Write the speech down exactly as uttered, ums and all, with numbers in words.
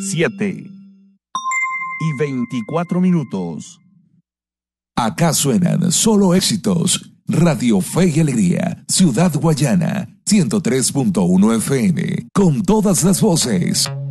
siete y veinticuatro minutos. Acá suenan solo éxitos. Radio Fe y Alegría, Ciudad Guayana, ciento tres punto uno F M, con todas las voces.